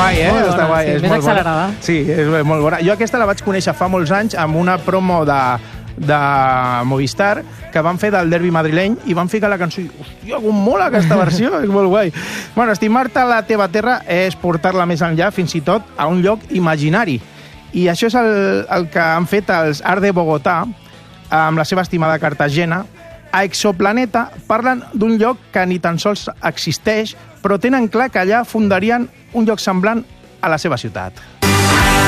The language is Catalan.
guai, està guai. Sí, és més molt bona. accelerada. Sí, és molt bona. Jo aquesta la vaig conèixer fa molts anys amb una promo de Movistar que van fer del derbi madrileny i van ficar la cançó i, hòstia, com mola aquesta versió, és molt guai. Bueno, estimar-te a la teva terra és portar-la més enllà, fins i tot a un lloc imaginari. I això és el que han fet els Art de Bogotà amb la seva estimada Cartagena. A Exoplaneta parlen d'un lloc que ni tan sols existeix, però tenen clar que allà fundarien un lloc semblant a la seva ciutat.